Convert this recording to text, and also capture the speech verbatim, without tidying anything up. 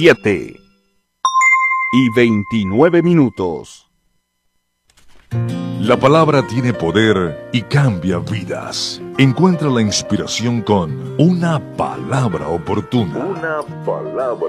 siete y veintinueve minutos. La palabra tiene poder y cambia vidas. Encuentra la inspiración con Una Palabra Oportuna. Una palabra